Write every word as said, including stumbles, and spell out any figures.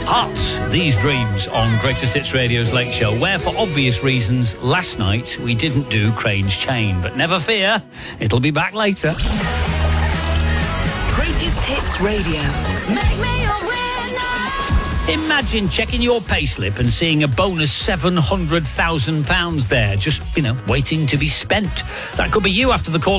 Hot, These Dreams on Greatest Hits Radio's Late Show, where for obvious reasons last night we didn't do Crane's Chain, but never fear, it'll be back later. Greatest Hits Radio. Make me your winner. Imagine checking your payslip and seeing a bonus seven hundred thousand pounds there, just, you know, waiting to be spent. That could be you after the call